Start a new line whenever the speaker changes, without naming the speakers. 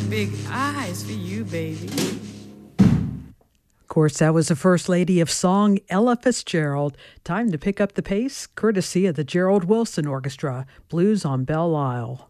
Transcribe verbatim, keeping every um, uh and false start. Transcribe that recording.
big eyes for you, baby.
Of course, that was the First Lady of Song, Ella Fitzgerald. Time to pick up the pace, courtesy of the Gerald Wilson Orchestra, Blues on Belle Isle.